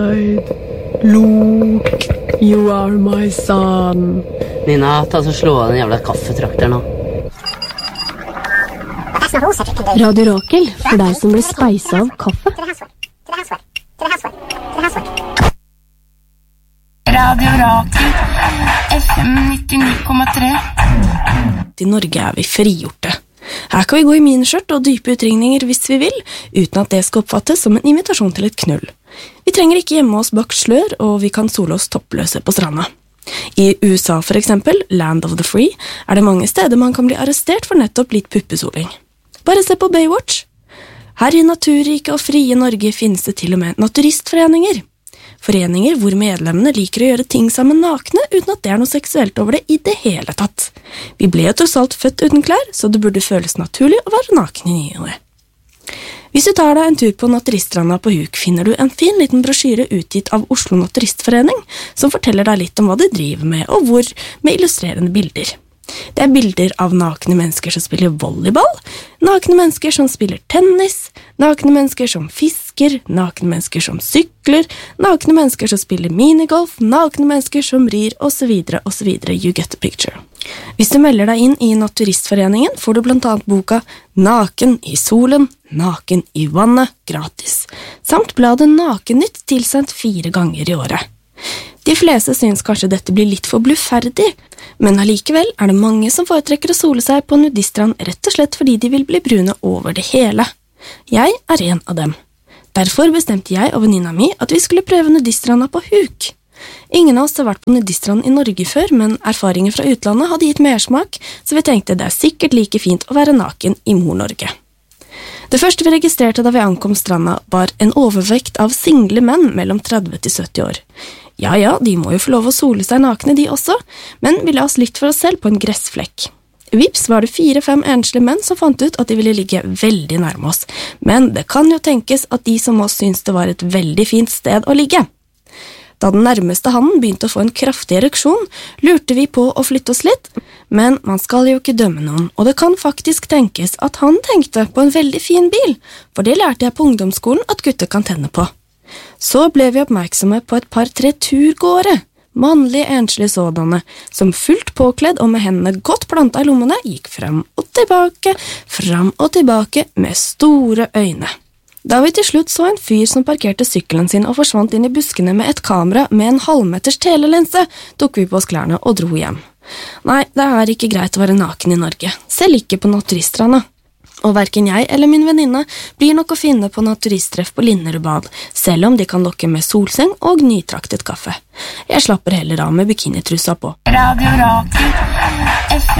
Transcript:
Luke, you are my son. Nina, ta så slå av den jævla kaffetrakter nå. Radio Rakel, for deg som ble speisa av kaffe. Radio Rakel, FM 99,3. I Norge er vi frigjorte. Her kan vi gå i miniskjørt og dype utringninger hvis vi vil, uten at det skal oppfattes som en invitasjon til et knull. Vi trenger ikke gjemme oss bak slør, og vi kan sole oss toppløse på stranda. I USA for eksempel, Land of the Free, er det mange steder man kan bli arrestert for nettopp litt puppesoling. Bare se på Baywatch. Her i naturrike og frie Norge finnes det til og med naturistforeninger. Foreninger hvor medlemmene liker å gjøre ting sammen nakne uten at det er noe seksuelt over det i det hele tatt. Vi ble jo tross alt født uten klær, så det burde føles naturlig å være naken i ny og ne. Hvis du tar deg en tur på Naturiststranda på Huk, finner du en fin liten brosjyre utgitt av Oslo Naturistforening, som forteller deg litt om hva de driver med og hvor, med illustrerende bilder. Det er bilder av nakne mennesker som spiller volleyball, nakne mennesker som spiller tennis, nakne mennesker som fisker, nakne mennesker som sykler, nakne mennesker som spiller minigolf, nakne mennesker som rir, og så videre, you get the picture. Hvis du melder deg inn i Naturistforeningen, får du blant annet boka Naken i solen, Naken i vannet, gratis, samt bladet Nakennytt tilsendt 4 ganger i året. De fleste synes kanskje dette blir litt for bluferdig, men allikevel er det mange som foretrekker å sole seg på nudiststrand rett og slett fordi de vil bli brune over det hele. Jeg er en av dem. Derfor bestemte jeg og venninna mi at vi skulle prøve nudiststranda på Huk. Ingen av oss har vært på nudiststrand i Norge før, men erfaringer fra utlandet hadde gitt mersmak, så vi tenkte det er sikkert like fint å være naken i Mor-Norge. Det første vi registrerte da vi ankom stranda var en overvekt av single menn mellom 30 til 70 år. Ja, de må jo få lov å sole seg nakne de også, men vi la oss litt for oss selv på en gressflekk. Vips var det 4-5 enslige menn som fant ut at de ville ligge veldig nærme oss, men det kan jo tenkes at de som oss syntes det var et veldig fint sted å ligge. Da den nærmeste hannen begynte å få en kraftig ereksjon, lurte vi på å flytte oss litt, men man skal jo ikke dømme noen, og det kan faktisk tenkes at han tenkte på en veldig fin bil, for det lærte jeg på ungdomsskolen at gutter kan tenne på. Så ble vi oppmerksomme på et par-tre turgåere, mannlige enslige sådanne, som fullt påkledd og med hendene godt plantet i lommene gikk frem og tilbake med store øyne. Da vi til slutt så en fyr som parkerte sykkelen sin og forsvant inn i buskene med et kamera med en halvmeters telelense, tok vi på oss klærne og dro hjem. Nei, det er ikke greit å være naken i Norge, selv ikke på Naturiststranda. Og hverken jeg eller min venninne blir nok å finne på naturisttreff på Linderud bad, selv om de kan lokke med solseng og nytraktet kaffe. Jeg slapper heller av med bikinitrusa på. Radio Rakel,